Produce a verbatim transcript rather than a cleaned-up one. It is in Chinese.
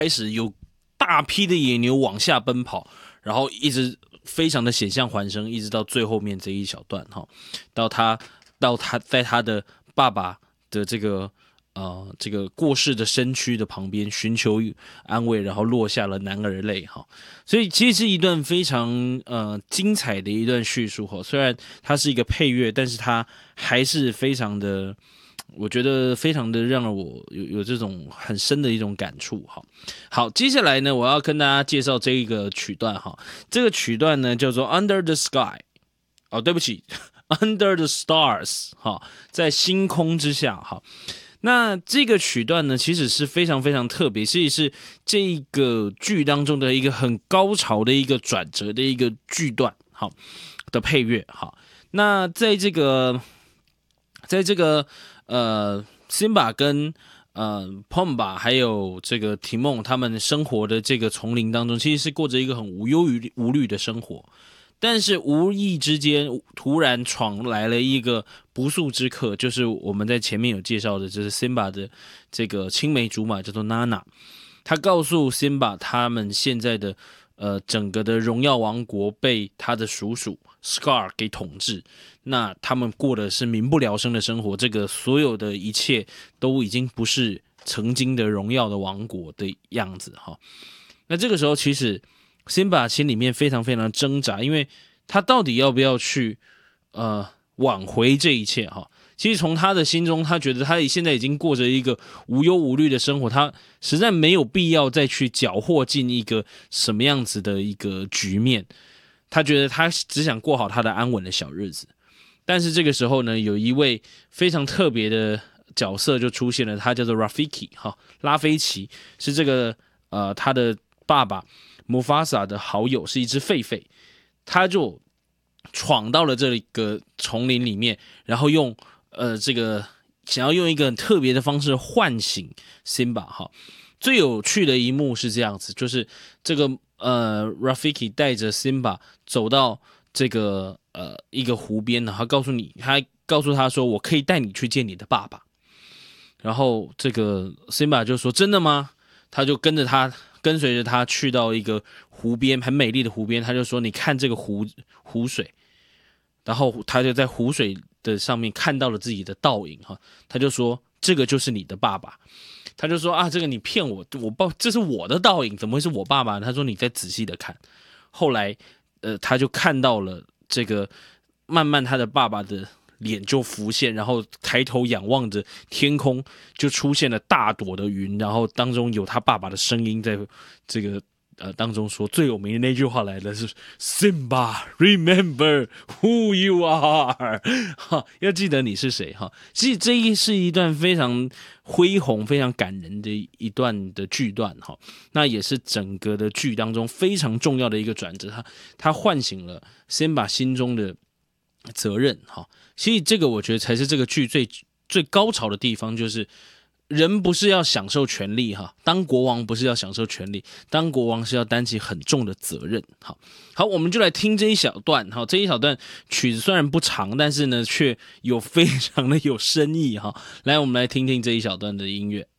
开始有大批的野牛往下奔跑，然后一直非常的险象环生，一直到最后面这一小段哈，到他到他在他的爸爸的这个呃这个过世的身躯的旁边寻求安慰，然后落下了男儿泪哈。所以其实是一段非常呃精彩的一段叙述哈。虽然它是一个配乐，但是它还是非常的。我觉得非常的让我有有这种很深的一种感触哈。好，接下来呢，我要跟大家介绍这一个曲段哈。这个曲段呢叫做 Under the Sky， 哦，对不起，Under the Stars 哈，在星空之下哈。那这个曲段呢，其实是非常非常特别，其实是这个剧当中的一个很高潮的一个转折的一个剧段哈的配乐哈。那在这个，在这个。呃 ，Simba 跟呃 Pumbaa 还有这个提梦他们生活的这个丛林当中，其实是过着一个很无忧无虑的生活。但是无意之间，突然闯来了一个不速之客，就是我们在前面有介绍的，就是 Simba 的这个青梅竹马，叫做娜娜。他告诉 Simba 他们现在的呃整个的荣耀王国被他的叔叔 Scar 给统治。那他们过的是民不聊生的生活，这个所有的一切都已经不是曾经的荣耀的王国的样子哈。那这个时候，其实 Simba 心里面非常非常挣扎，因为他到底要不要去呃挽回这一切哈？其实从他的心中，他觉得他现在已经过着一个无忧无虑的生活，他实在没有必要再去搅和进一个什么样子的一个局面。他觉得他只想过好他的安稳的小日子。但是这个时候呢，有一位非常特别的角色就出现了，他叫做 Rafiki 哈，拉菲奇，是这个呃他的爸爸 Mufasa 的好友，是一只狒狒，他就闯到了这个丛林里面，然后用呃这个想要用一个很特别的方式唤醒 Simba 哈。最有趣的一幕是这样子，就是这个呃 Rafiki 带着 Simba 走到这个呃一个湖边，然后告诉你，他告诉他说，我可以带你去见你的爸爸。然后这个 Simba 就说真的吗？他就跟着他，跟随着他去到一个湖边，很美丽的湖边。他就说，你看这个湖湖水，然后他就在湖水的上面看到了自己的倒影哈。他就说，这个就是你的爸爸。他就说啊，这个你骗我，我爸这是我的倒影，怎么会是我爸爸呢？他说你再仔细的看。后来呃，他就看到了这个，慢慢他的爸爸的脸就浮现，然后抬头仰望着天空，就出现了大朵的云，然后当中有他爸爸的声音在这个呃当中说，最有名的那句话来了，是 Simba remember who you are 哈，要记得你是谁哈。其实这一是一段非常恢宏、非常感人的一段的剧段哈，那也是整个的剧当中非常重要的一个转折，它它唤醒了 Simba 心中的责任哈。其实这个我觉得才是这个剧最最高潮的地方，就是人不是要享受权力哈，当国王不是要享受权力，当国王是要担起很重的责任。好，好，我们就来听这一小段。好，这一小段曲子虽然不长，但是呢却有非常的有深意哈。来，我们来听听这一小段的音乐。